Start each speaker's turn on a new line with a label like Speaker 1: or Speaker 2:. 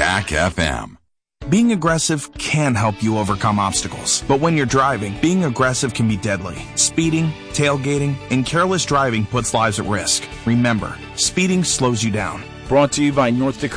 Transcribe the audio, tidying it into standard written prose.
Speaker 1: Jack FM.
Speaker 2: Being aggressive can help you overcome obstacles, but when you're driving, being aggressive can be deadly. Speeding, tailgating, and careless driving puts lives at risk. Remember, speeding slows you down.
Speaker 3: Brought to you by North Dakota